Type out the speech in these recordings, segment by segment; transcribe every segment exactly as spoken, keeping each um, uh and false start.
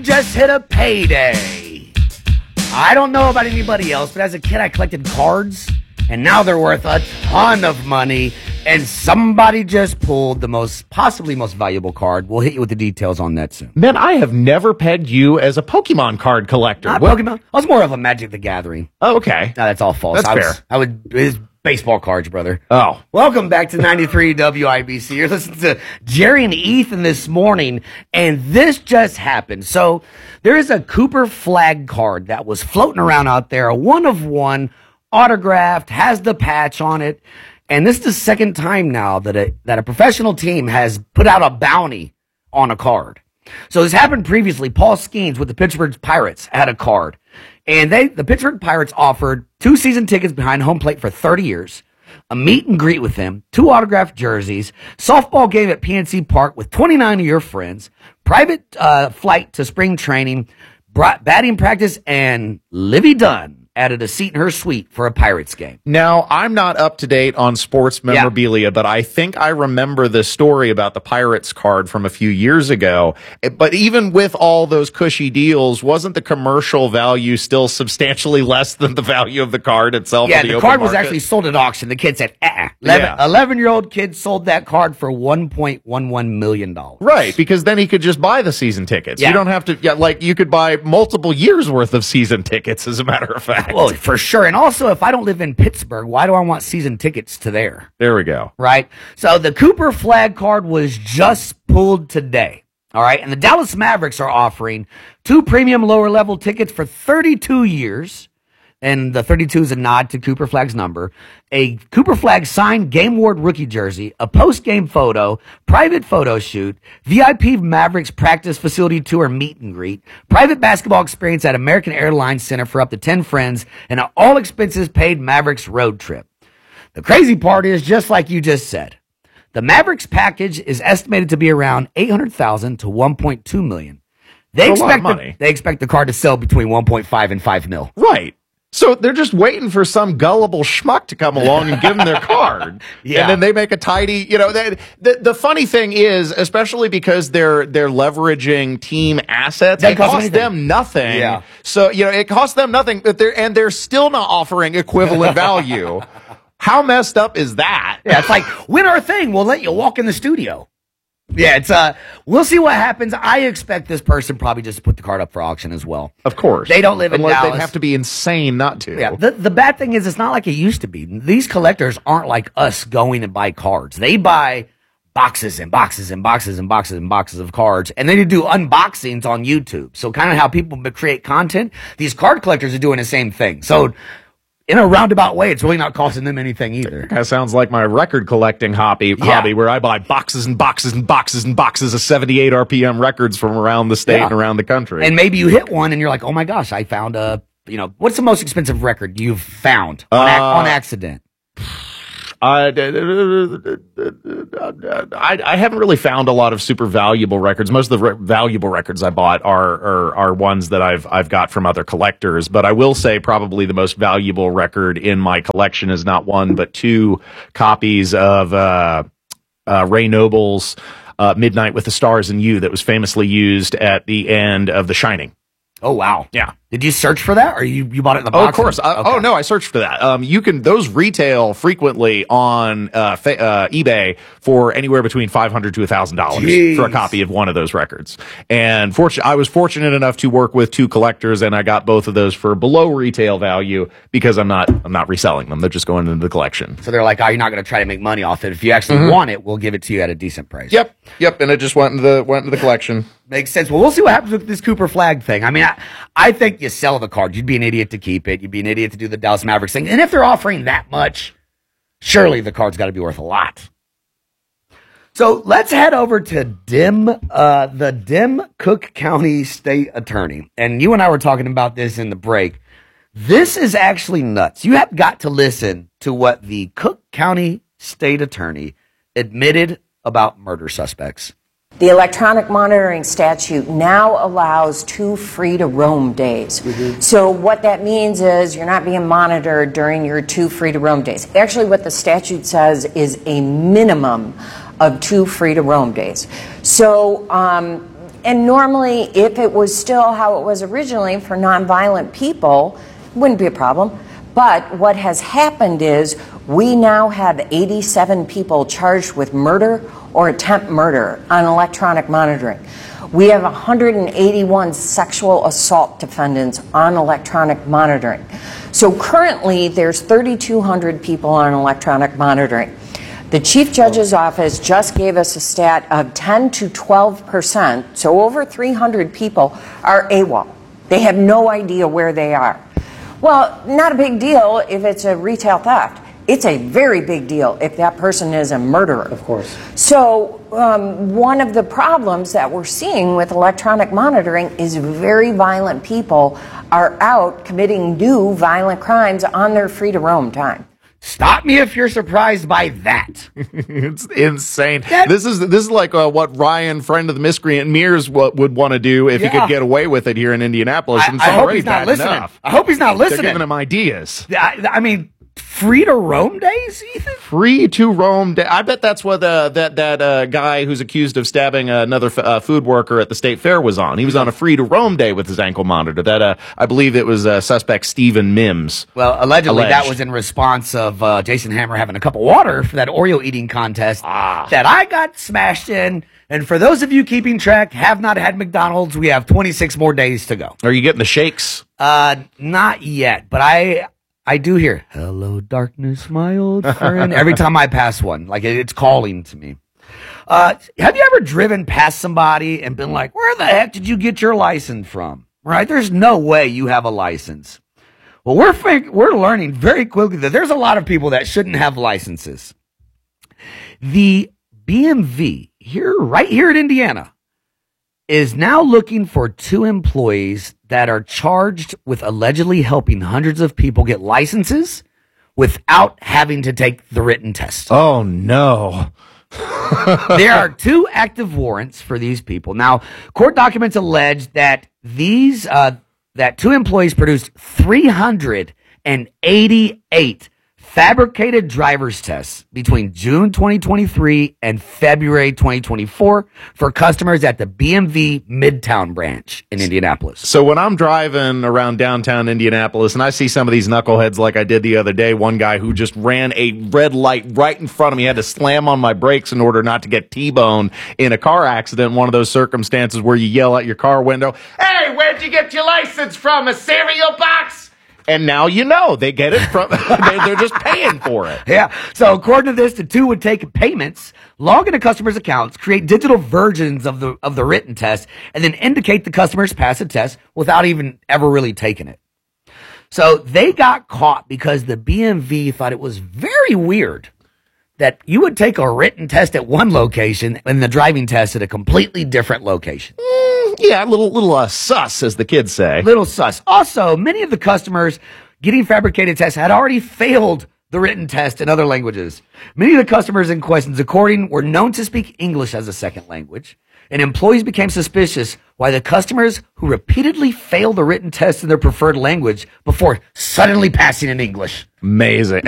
Just hit a payday. I don't know about anybody else, but as a kid I collected cards, and now they're worth a ton of money, and somebody just pulled the most, possibly most valuable card. We'll hit you with the details on that soon. Man, I have never pegged you as a Pokemon card collector. Not What? Pokemon. I was more of a Magic the Gathering. Oh, okay. No, that's all false. That's I was, fair. I would, it's baseball cards, brother. Oh. Welcome back to ninety-three W I B C. You're listening to Jerry and Ethan this morning, and this just happened. So there is a Cooper flag card that was floating around out there, a one of one, autographed, has the patch on it, and this is the second time now that a, that a professional team has put out a bounty on a card. So this happened previously. Paul Skeens with the Pittsburgh Pirates had a card. And they, the Pittsburgh Pirates offered two season tickets behind home plate for thirty years, a meet and greet with him, two autographed jerseys, softball game at P N C Park with twenty-nine of your friends, private uh, flight to spring training, batting practice, and Livy Dunn added a seat in her suite for a Pirates game. Now, I'm not up to date on sports memorabilia, yeah. but I think I remember the story about the Pirates card from a few years ago. But even with all those cushy deals, wasn't the commercial value still substantially less than the value of the card itself? Yeah, the, the open card was market? actually sold at auction. The kid said, uh-uh. Yeah. eleven-year-old kid sold that card for one point one one million dollars. Right, because then he could just buy the season tickets. Yeah. You don't have to, yeah, like, you could buy multiple years worth of season tickets, as a matter of fact. Well, for sure. And also, if I don't live in Pittsburgh, why do I want season tickets to there? There we go. Right? So the Cooper flag card was just pulled today. All right? And the Dallas Mavericks are offering two premium lower level tickets for thirty-two years. And the thirty-two is a nod to Cooper Flag's number, a Cooper Flag signed Game Ward rookie jersey, a post-game photo, private photo shoot, V I P Mavericks practice facility tour meet and greet, private basketball experience at American Airlines Center for up to ten friends, and an all-expenses-paid Mavericks road trip. The crazy part is, just like you just said, the Mavericks package is estimated to be around eight hundred thousand dollars to one point two million dollars. They That's a lot of expect, the, money. they expect the card to sell between one point five and five mil. Right. So they're just waiting for some gullible schmuck to come along and give them their card. Yeah. And then they make a tidy, you know, they, the, the funny thing is, especially because they're, they're leveraging team assets, That it costs costs anything. them nothing. Yeah. So, you know, it costs them nothing, but they're, and they're still not offering equivalent value. How messed up is that? Yeah, it's like, win our thing, we'll let you walk in the studio. Yeah, it's uh we'll see what happens. I expect this person probably just put the card up for auction as well. Of course. They don't live in Unless Dallas. They'd have to be insane not to. Yeah, the, the bad thing is it's not like it used to be. These collectors aren't like us going and buy cards. They buy boxes and boxes and boxes and boxes and boxes of cards, and then they do unboxings on YouTube. So kind of how people create content, these card collectors are doing the same thing. So in a roundabout way, it's really not costing them anything either. That sounds like my record collecting hobby, Yeah. hobby where I buy boxes and boxes and boxes and boxes of seventy-eight R P M records from around the state Yeah. and around the country. And maybe you hit one and you're like, oh my gosh, I found a, you know, what's the most expensive record you've found on, ac- Uh, on accident? Uh, I, I haven't really found a lot of super valuable records. Most of the re- valuable records I bought are, are are ones that I've I've got from other collectors. But I will say probably the most valuable record in my collection is not one but two copies of uh, uh, Ray Noble's uh, "Midnight with the Stars and You" that was famously used at the end of The Shining. Oh, wow. Yeah. Did you search for that, or you, you bought it in the Oh, box? of course. I, Okay. Oh, no, I searched for that. Um, you can, those retail frequently on, uh, fa- uh, eBay for anywhere between five hundred to a thousand dollars Jeez. for a copy of one of those records. And fortunate, I was fortunate enough to work with two collectors, and I got both of those for below retail value because I'm not, I'm not reselling them. They're just going into the collection. So they're like, oh, you're not going to try to make money off it. If you actually Mm-hmm. want it, we'll give it to you at a decent price. Yep. Yep. And it just went into the, went into the collection. Makes sense. Well, we'll see what happens with this Cooper flag thing. I mean, I, I think you sell the card. You'd be an idiot to keep it. You'd be an idiot to do the Dallas Mavericks thing. And if they're offering that much, surely the card's got to be worth a lot. So let's head over to Dim, uh, the Dim Cook County State Attorney. And you and I were talking about this in the break. This is actually nuts. You have got to listen to what the Cook County State Attorney admitted about murder suspects. The electronic monitoring statute now allows two free-to-roam days. Mm-hmm. So what that means is you're not being monitored during your two free-to-roam days. Actually, what the statute says is a minimum of two free-to-roam days. So um, And normally, if it was still how it was originally for nonviolent people, it wouldn't be a problem. But what has happened is we now have eighty-seven people charged with murder or attempt murder on electronic monitoring. We have one hundred eighty-one sexual assault defendants on electronic monitoring. So currently, there's thirty-two hundred people on electronic monitoring. The Chief Judge's Office just gave us a stat of ten to twelve percent, so over three hundred people are AWOL. They have no idea where they are. Well, not a big deal if it's a retail theft. It's a very big deal if that person is a murderer. Of course. So um, one of the problems that we're seeing with electronic monitoring is very violent people are out committing new violent crimes on their free to roam time. Stop me if you're surprised by that. It's insane. That, this is this is like uh, what Ryan, friend of the miscreant Mears, w- would want to do if yeah. he could get away with it here in Indianapolis. I, And I hope already he's not bad listening. enough. I hope he's not listening. They're giving him ideas. I, I mean, free to roam days, Ethan? Free to roam. Da- I bet that's what uh, that that uh, guy who's accused of stabbing another f- uh, food worker at the state fair was on. He was on a free to roam day with his ankle monitor. That uh, I believe it was uh, suspect Stephen Mims. Well, allegedly Alleged. that was in response of uh, Jason Hammer having a cup of water for that Oreo eating contest Ah. that I got smashed in. And for those of you keeping track, have not had McDonald's, we have twenty-six more days to go. Are you getting the shakes? Uh, not yet, but I I do hear, hello, darkness, my old friend, every time I pass one. Like, it, it's calling to me. Uh, have you ever driven past somebody and been like, where the heck did you get your license from? Right? There's no way you have a license. Well, we're think, we're learning very quickly that there's a lot of people that shouldn't have licenses. The B M V here, right here in Indiana, is now looking for two employees that are charged with allegedly helping hundreds of people get licenses without having to take the written test. Oh, no. There are two active warrants for these people. Now, court documents allege that these, uh, that two employees produced three hundred eighty-eight fabricated driver's tests between June twenty twenty-three and February twenty twenty-four for customers at the B M V Midtown branch in Indianapolis. So when I'm driving around downtown Indianapolis and I see some of these knuckleheads like I did the other day, one guy who just ran a red light right in front of me, had to slam on my brakes in order not to get T-boned in a car accident, one of those circumstances where you yell out your car window, "Hey, where'd you get your license from? A cereal box?" And now you know they get it from, they, they're just paying for it. Yeah. So according to this, the two would take payments, log into customers' accounts, create digital versions of the of the written test, and then indicate the customers pass the test without even ever really taking it. So they got caught because the B M V thought it was very weird that you would take a written test at one location and the driving test at a completely different location. Mm, yeah, a little, little uh, sus, as the kids say. Little sus. Also, many of the customers getting fabricated tests had already failed the written test in other languages. Many of the customers in questions, according, were known to speak English as a second language, and employees became suspicious why the customers who repeatedly failed the written test in their preferred language before suddenly passing in English. Amazing.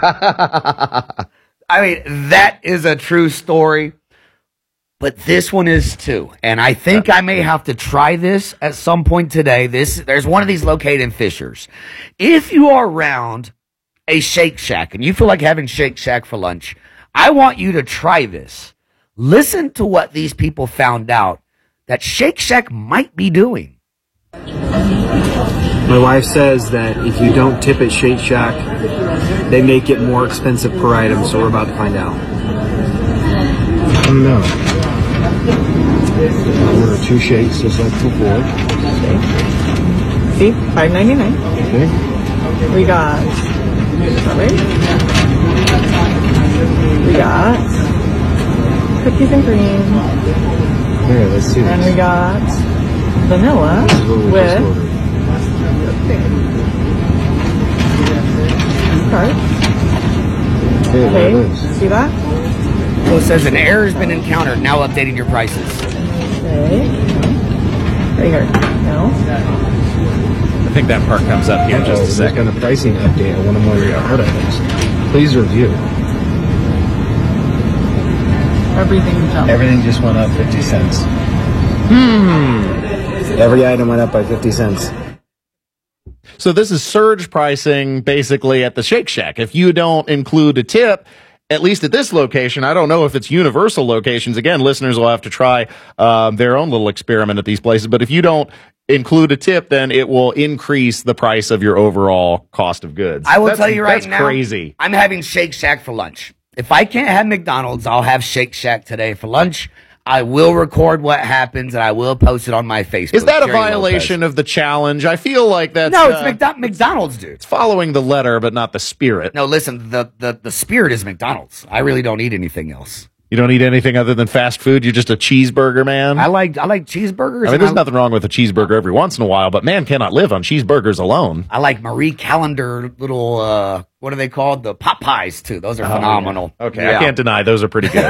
I mean, that is a true story, but this one is too. And I think I may have to try this at some point today. This, there's one of these located in Fishers. If you are around a Shake Shack and you feel like having Shake Shack for lunch, I want you to try this. Listen to what these people found out that Shake Shack might be doing. My wife says that if you don't tip at Shake Shack, they make it more expensive per item, so we're about to find out. I don't know. Order two shakes just like before. See, five ninety-nine. Okay. We got strawberry. We got cookies and cream. Here, let's see And this. we got vanilla This is what we just with ordered. tart. Okay, there Okay, it is. see that? So it says an error has been encountered. Now updating your prices. Okay. Right here. No. I think that part comes up here in just a There's second. been a pricing update on one of my card items. Please review. Everything jumped. Everything just went up fifty cents. Hmm. Every item went up by fifty cents. So this is surge pricing basically at the Shake Shack. If you don't include a tip, at least at this location, I don't know if it's universal locations. Again, listeners will have to try um, their own little experiment at these places. But if you don't include a tip, then it will increase the price of your overall cost of goods. I will that's, tell you right that's now, crazy. I'm having Shake Shack for lunch. If I can't have McDonald's, I'll have Shake Shack today for lunch. I will record what happens, and I will post it on my Facebook. Is that a Jerry violation Lopez. of the challenge? I feel like that's... No, it's uh, McDo- McDonald's, dude. It's following the letter, but not the spirit. No, listen, the, the, the spirit is McDonald's. I really don't eat anything else. You don't eat anything other than fast food? You're just a cheeseburger man? I like I like cheeseburgers. I mean, there's I, nothing wrong with a cheeseburger every once in a while, but man cannot live on cheeseburgers alone. I like Marie Callender little, uh, what are they called? The pot pies, too. Those are Oh, phenomenal. yeah. Okay, Yeah. I can't deny those are pretty good.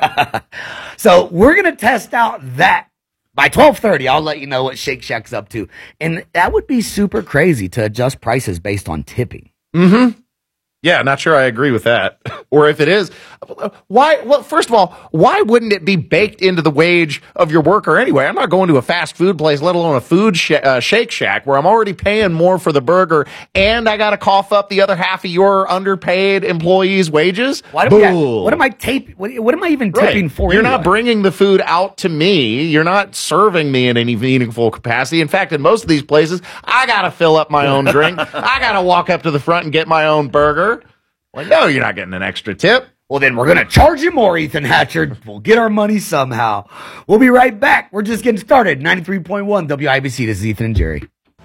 So we're going to test out that. By twelve thirty, I'll let you know what Shake Shack's up to. And that would be super crazy to adjust prices based on tipping. Mm-hmm. Yeah, not sure I agree with that. Or if it is, why, well, first of all, why wouldn't it be baked into the wage of your worker anyway? I'm not going to a fast food place, let alone a food sh- uh, Shake Shack, where I'm already paying more for the burger, and I got to cough up the other half of your underpaid employees' wages? Why do we got, what am I tape? What, what am I even tipping Right. for? You're anyway? not bringing the food out to me. You're not serving me in any meaningful capacity. In fact, in most of these places, I got to fill up my own drink. I got to walk up to the front and get my own burger. Well, no, you're not getting an extra tip. Well, then we're going to charge you more, Ethan Hatchard. We'll get our money somehow. We'll be right back. We're just getting started. ninety-three point one W I B C. This is Ethan and Jerry.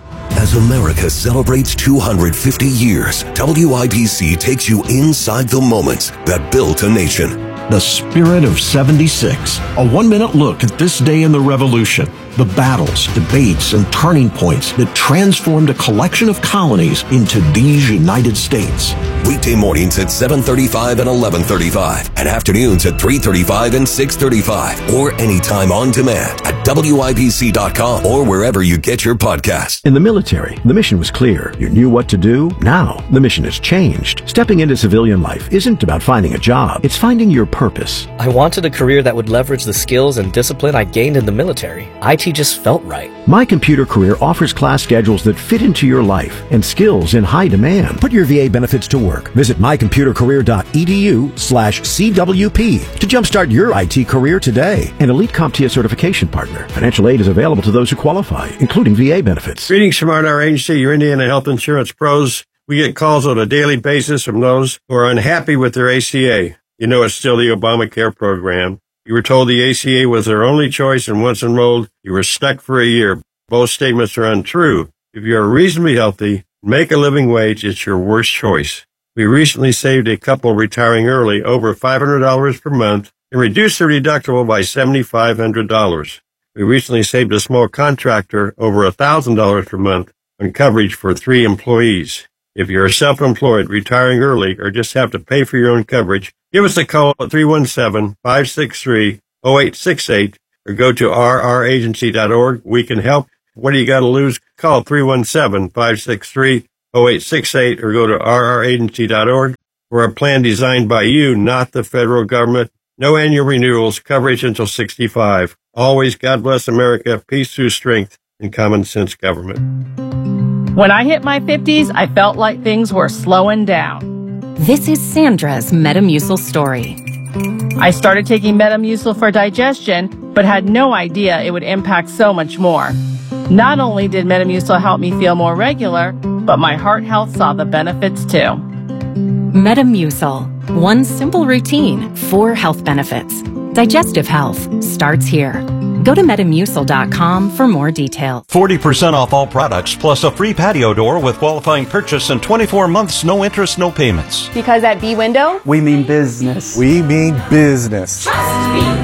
As America celebrates two hundred fifty years, W I B C takes you inside the moments that built a nation. The Spirit of seventy-six. A one-minute look at this day in the Revolution. The battles, debates, and turning points that transformed a collection of colonies into these United States. Weekday mornings at seven thirty-five and eleven thirty-five, and afternoons at three thirty-five and six thirty-five, or anytime on demand at W I B C dot com or wherever you get your podcasts. In the military, the mission was clear. You knew what to do. Now, the mission has changed. Stepping into civilian life isn't about finding a job. It's finding your purpose. I wanted a career that would leverage the skills and discipline I gained in the military. I T just felt right. My Computer Career offers class schedules that fit into your life and skills in high demand. Put your V A benefits to work. Visit my computer career dot e d u slash C W P to jumpstart your I T career today. An Elite CompTIA certification partner. Financial aid is available to those who qualify, including V A benefits. Greetings from our agency, your Indiana Health Insurance Pros. We get calls on a daily basis from those who are unhappy with their A C A. You know it's still the Obamacare program. You were told the A C A was their only choice, and once enrolled, you were stuck for a year. Both statements are untrue. If you are reasonably healthy, make a living wage, it's your worst choice. We recently saved a couple retiring early over five hundred dollars per month and reduced their deductible by seven thousand five hundred dollars. We recently saved a small contractor over one thousand dollars per month on coverage for three employees. If you're self-employed, retiring early, or just have to pay for your own coverage, give us a call at three one seven, five six three, zero eight six eight or go to r r agency dot org. We can help. What do you got to lose? Call three one seven, five six three, zero eight six eight or go to r r agency dot org. We're a plan designed by you, not the federal government. No annual renewals, coverage until sixty-five. Always God bless America, peace through strength, and common sense government. When I hit my fifties, I felt like things were slowing down. This is Sandra's Metamucil story. I started taking Metamucil for digestion, but had no idea it would impact so much more. Not only did Metamucil help me feel more regular, but my heart health saw the benefits too. Metamucil. One simple routine, four health benefits. Digestive health starts here. Go to Metamucil dot com for more details. forty percent off all products, plus a free patio door with qualifying purchase and twenty-four months, no interest, no payments. Because at B-Window, we mean business. We mean business. Trust me.